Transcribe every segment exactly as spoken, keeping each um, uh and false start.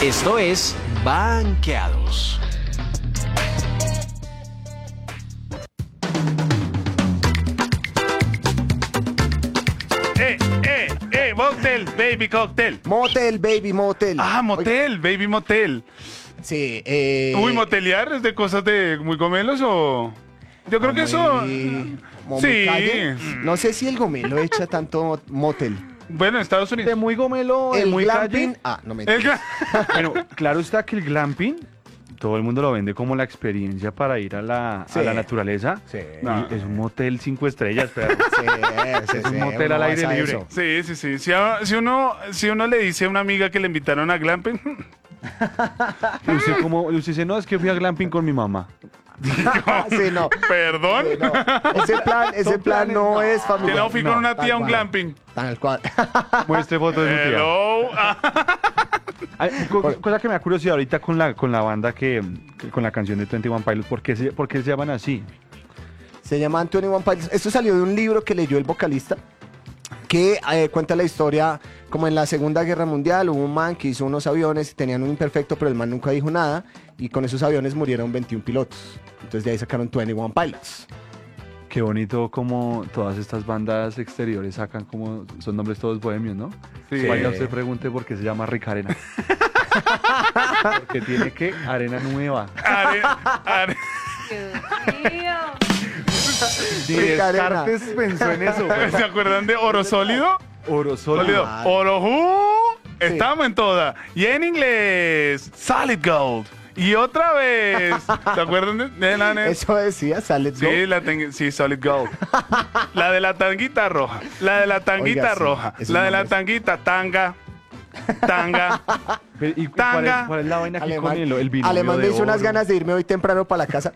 Esto es Banqueados. Eh, eh, eh, motel, baby cocktail. Motel, baby, motel. Ah, motel, baby motel. Sí, eh... Uy, motelear es de cosas de muy gomelos o... Yo creo que eso... muy- como muy Sí. calle. No sé si el gomelo echa tanto motel. Bueno, en Estados De Unidos. muy gomelo, de El muy glamping... calle. Ah, no me... El gra- Bueno, claro está que el glamping, todo el mundo lo vende como la experiencia para ir a la, Sí. a la naturaleza. Sí. Y es un motel cinco estrellas, pero Sí, sí, Es un sí, motel uno al aire basa libre. eso. Sí, sí, sí. Si, a- si uno, si uno le dice a una amiga que le invitaron a glamping, y usted, como, usted dice, no, es que fui a glamping con mi mamá. Sí, no. perdón. Sí, no. Ese plan, ese Son plan planes, no, no. es Que familiar. no fui con una tal tía a un cual. glamping. Tal cual. Muestre fotos de su tía. Hello. Ah, Ay, co- cosa que me da curiosidad ahorita con la, con la banda que, que- con la canción de veintiuno Pilots, ¿por qué se, por qué se llaman así? Se llama veintiuno Pilots. Esto salió de un libro que leyó el vocalista que eh, cuenta la historia como en la Segunda Guerra Mundial hubo un man que hizo unos aviones y tenían un imperfecto, pero el man nunca dijo nada y con esos aviones murieron veintiún pilotos. Entonces de ahí sacaron veintiuno Pilots. Qué bonito como todas estas bandas exteriores sacan como, son nombres todos bohemios, ¿no? Sí. Vaya usted pregunte por qué se llama Rica Arena. Porque tiene que arena nueva. are- are- Dios mío. Ni Rica Arena. Descartes pensó en eso. güey. ¿Se acuerdan de oro sólido? Oro Sólido. sólido. Oro who. Estamos en toda. Y en inglés, solid gold. Y otra vez. ¿Se acuerdan de, de la ne- Eso decía, sale Sí, la ten- sí, solid gold. La de la tanguita roja. La de la tanguita Oiga, sí, roja. esos La de la nombres. tanguita tanga. Tanga. Pero, ¿y cuál Tanga. es, cuál es la vaina aquí Alemán, con el, el binomio Alemán me de hizo unas oro? ganas de irme hoy temprano para la casa.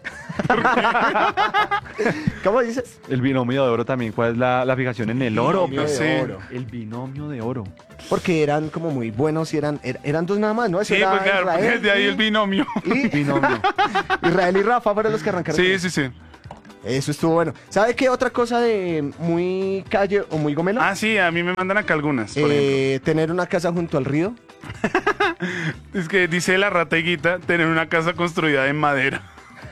¿Cómo dices? El binomio de oro también. ¿Cuál es la, la fijación en el oro? Binomio Pues, de sí. oro. El binomio de oro. Porque eran como muy buenos y eran, er- eran dos nada más, ¿no? Eso Sí, era pues claro, porque Israel de ahí y- el binomio. y- Binomio. Israel y Rafa fueron los que arrancaron. Sí, con sí, sí. Eso estuvo bueno. ¿Sabe qué otra cosa de muy calle o muy gomelo? Ah, sí, a mí me mandan acá algunas. Por ejemplo. Eh, tener una casa junto al río. Es que dice la rateguita tener una casa construida en madera.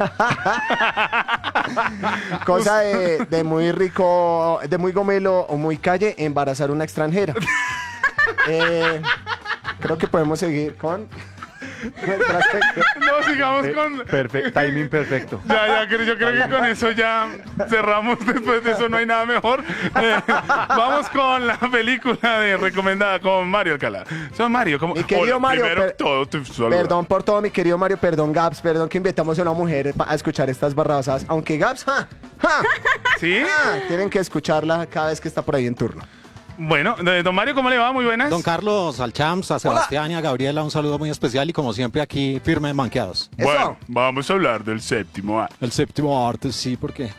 Cosa de, de muy rico, de muy gomelo o muy calle, embarazar una extranjera. Eh, creo que podemos seguir con nuestra sección. No, sigamos con... Perfecto. Timing perfecto. Ya, ya, creo- yo creo que con eso ya cerramos. Después de eso no hay nada mejor. Eh, vamos con la película de recomendada con Mario Alcalá. Soy Mario. Como, Mi querido Hola, Mario, primero per- todo te saluda. Perdón por todo, mi querido Mario, perdón, Gaps, perdón que invitamos a una mujer pa- a escuchar estas barrabasadas. Aunque Gaps, ja, ja, ¿Sí? ja, tienen que escucharla cada vez que está por ahí en turno. Bueno, eh, don Mario, ¿cómo le va? Muy buenas. Don Carlos, al Champs, a Sebastián y a Gabriela, un saludo muy especial y como siempre aquí firme manqueados. Bueno, Eso. vamos a hablar del séptimo arte. El séptimo arte, sí, porque...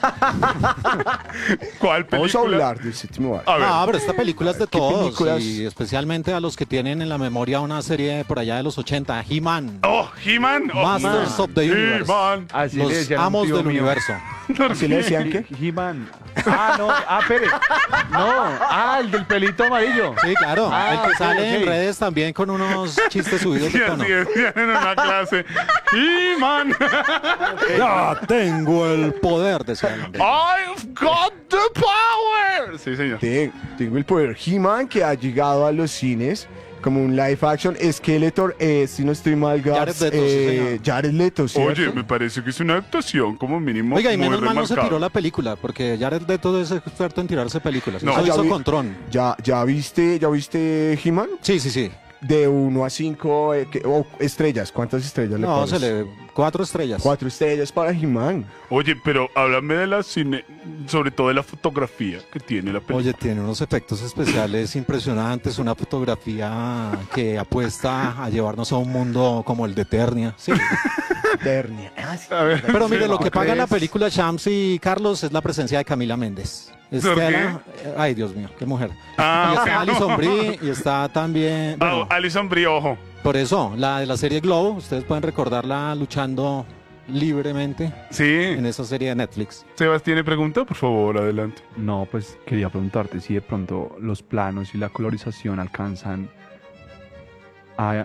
¿Cuál película? Vamos a hablar del séptimo arte. A ver. No, pero esta película es de ¿Qué todos películas? y especialmente a los que tienen en la memoria una serie por allá de los ochenta, He-Man. Oh, He-Man. Oh, Masters of the Universe. He-Man. Así le Los decían a un amos tío del mío. universo. ¿Sí le decían qué? He-Man. Ah, no. Ah, espere. No. Ah, el del pelito amarillo. Sí, claro. Ah, el que ok, sale en ok. redes también con unos chistes subidos Sí, de tono. así decían en una clase. He-Man. Ya tengo el poder, decía el hombre. I've got the power. Sí, señor. Te- Tengo el poder He-Man que ha llegado a los cines como un live action. Skeletor, eh, si no estoy mal, Gaps, Jared Leto, sí, eh, señor. Jared Leto, ¿cierto? Oye, me parece que es una actuación como mínimo Oiga, y muy menos mal no se remarcable. tiró la película, porque Jared Leto es experto en tirarse películas. No. Eso Ah, ya hizo vi- con Tron. ¿Ya, ya viste, ya viste He-Man? Sí, sí, sí. De uno a cinco estrellas. ¿Cuántas estrellas le No, pones? se le... Cuatro estrellas. Cuatro estrellas para He-Man. Oye, pero háblame de la cine, sobre todo de la fotografía que tiene la película. Oye, tiene unos efectos especiales impresionantes, una fotografía que apuesta a llevarnos a un mundo como el de Eternia. Sí. Eternia. Ah, sí. A ver, Pero mire, sí, lo que ¿no paga la crees? película Shams y Carlos es la presencia de Camila Méndez. ¿Por qué? Estela- Ay, Dios mío, qué mujer. Ah, y está ok. Alison Brie y está también... Bueno, Ah, Alison Briojo. por eso, la de la serie Glow, ustedes pueden recordarla luchando libremente Sí. en esa serie de Netflix. Sebas, ¿tiene pregunta? Por favor, adelante. No, pues quería preguntarte si de pronto los planos y la colorización alcanzan a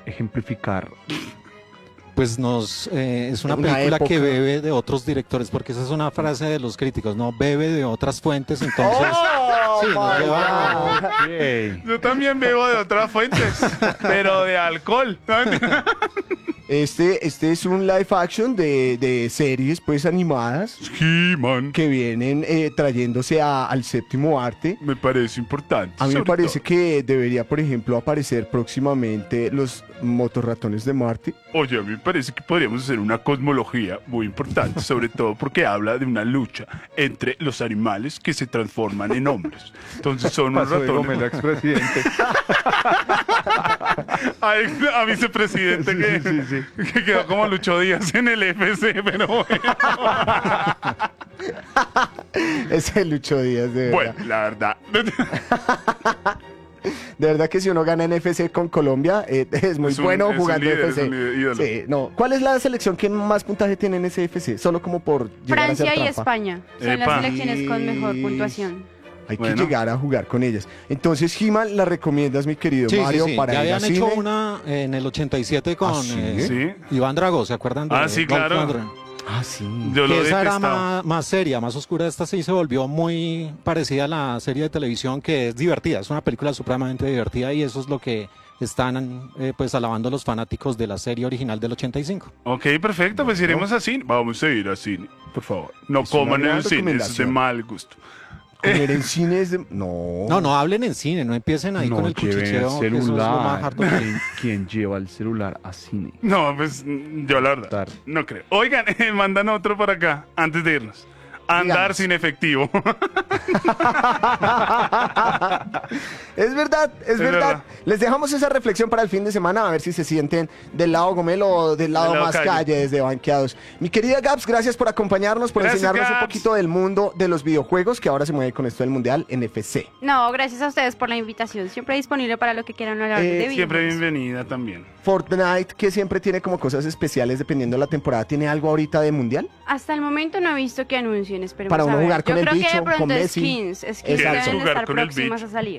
ejemplificar. Pues nos eh, es una, Una película época. que bebe de otros directores, porque esa es una frase de los críticos, no bebe de otras fuentes, entonces ¡Oh, sí, nos my lleva- God! Ok. Yo también bebo de otras fuentes, pero de alcohol. Este, este es un live action de, de series pues animadas He-Man. que vienen eh, trayéndose a- al séptimo arte. Me parece importante. A mí me sobre parece todo. que debería, por ejemplo, aparecer próximamente los motorratones de Marte. Oye, a mí me parece que podríamos hacer una cosmología muy importante, sobre todo porque habla de una lucha entre los animales que se transforman en hombres. Entonces son unos Paso de Gómez, ratones. expresidente. Ay, a vicepresidente que, que quedó como Lucho Díaz en el F C, pero bueno. Ese Lucho Díaz, de verdad. Bueno, la verdad. De verdad que si uno gana en F C con Colombia, eh, es muy Es un- bueno es un jugando líder, F C. es un líder, ídolo. Sí, no. ¿Cuál es la selección que más puntaje tiene en ese F C? Solo como por llegar a hacer Francia y trampa. España son Epa. las selecciones con mejor puntuación. Hay Bueno. que llegar a jugar con ellas. Entonces, He-Man, ¿la recomiendas, mi querido Sí, sí, Mario, sí. para Ya ir al habían hecho cine? una en el ochenta y siete con ¿Ah, sí? eh, Sí. Iván Drago, ¿se acuerdan? De Ah, sí, Dolph claro. Lundgren? Ah, sí. Yo lo Que esa era detestaba. más, más seria, más oscura. Esta sí se volvió muy parecida a la serie de televisión, que es divertida. Es una película supremamente divertida y eso es lo que están eh, pues alabando los fanáticos de la serie original del ochenta y cinco. Ok, perfecto, pues iremos a cine. Vamos a ir a cine, por favor. No Es una coman en gran el cine, es de recomendación. mal gusto. Comer en cine es de... No. No, no hablen en cine, no empiecen ahí No con el lleven cuchicheo. que eso es lo más celular. harto que hay. ¿Quién, quién lleva el celular a cine? No, pues mm, yo la verdad, Tar. no creo. Oigan, eh, mandan otro por acá, antes de irnos. Andar Díganos. sin efectivo. Es verdad, es, verdad. verdad. Les dejamos esa reflexión para el fin de semana, a ver si se sienten del lado Gomelo o del lado Del lado más calle. calle, desde Banqueados. Mi querida Gaps, gracias por acompañarnos, por Gracias, enseñarnos un Gaps. poquito del mundo de los videojuegos, que ahora se mueve con esto del Mundial en F C. No, gracias a ustedes por la invitación. Siempre disponible para lo que quieran hablar Eh, de Siempre videojuegos. bienvenida también. Fortnite, que siempre tiene como cosas especiales dependiendo de la temporada, ¿tiene algo ahorita de Mundial? Hasta el momento no he visto que anuncien, esperemos Para a uno ver. jugar con Yo el creo que bicho, de pronto con Messi. skins, skins Exacto. deben Jugar estar con el próximas bicho. a salir.